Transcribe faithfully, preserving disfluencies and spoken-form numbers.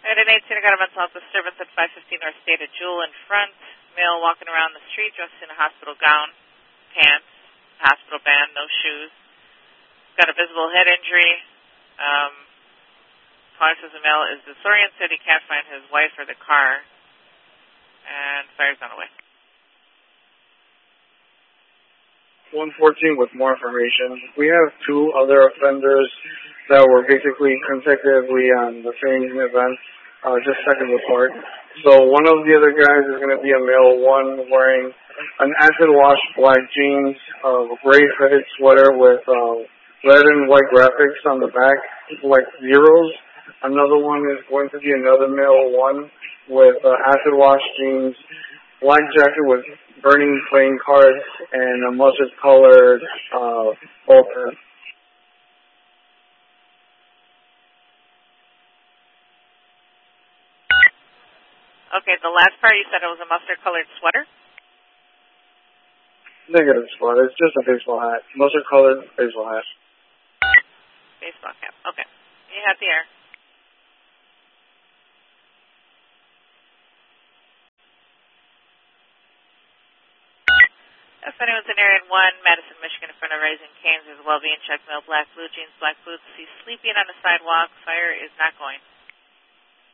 At an eighteen, I got a mental health disturbance at five fifteen North State at Jewel in front. Male walking around the street dressed in a hospital gown, pants, hospital band, no shoes. Got a visible head injury. Um, caller says the male is disoriented. He can't find his wife or the car. And fire's on the way. one fourteen with more information. We have two other offenders that were basically consecutively on the same event, uh, just seconds apart. So one of the other guys is going to be a male one wearing an acid wash black jeans, a gray fitted sweater with uh, red and white graphics on the back, like zeros. Another one is going to be another male one with uh, acid wash jeans, black jacket with burning playing cards, and a mustard-colored uh, halter. Okay, the last part you said it was a mustard-colored sweater? Negative sweater. It's just a baseball hat. Mustard-colored baseball hat. Baseball cap. Okay. You have the air. If anyone's in area one, Madison, Michigan, in front of Raising Cane's, there's a well-being check, male, black, blue jeans, black boots. He's sleeping on the sidewalk. Fire is not going.